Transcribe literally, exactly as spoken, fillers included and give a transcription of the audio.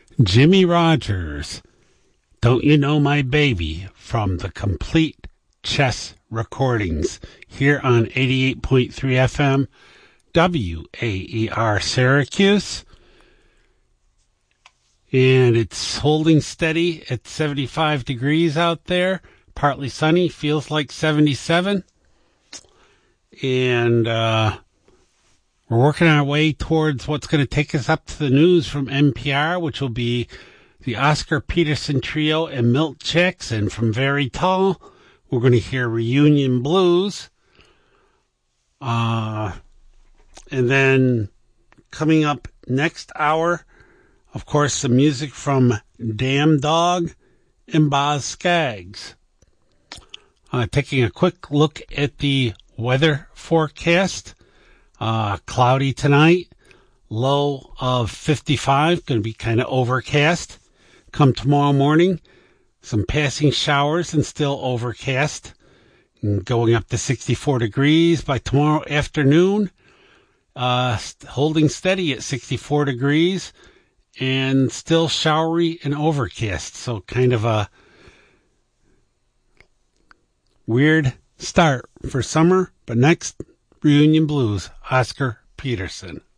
Jimmy Rogers, Don't You Know My Baby, from the Complete Chess Recordings, here on eighty-eight point three F M, W A E R Syracuse. And it's holding steady at seventy-five degrees out there, partly sunny, feels like seventy-seven. And uh, we're working our way towards what's going to take us up to the news from N P R, which will be the Oscar Peterson Trio and Milt Jackson from Very Tall. We're going to hear Reunion Blues. Uh, and then coming up next hour, of course, the music from Damn Dog and Boz Scaggs. Uh, taking a quick look at the weather forecast. Uh, cloudy tonight, low of fifty-five, going to be kind of overcast. Come tomorrow morning, some passing showers and still overcast, and going up to sixty-four degrees by tomorrow afternoon. Uh, holding steady at sixty-four degrees and still showery and overcast. So kind of a weird start for summer, but next, Reunion Blues, Oscar Peterson.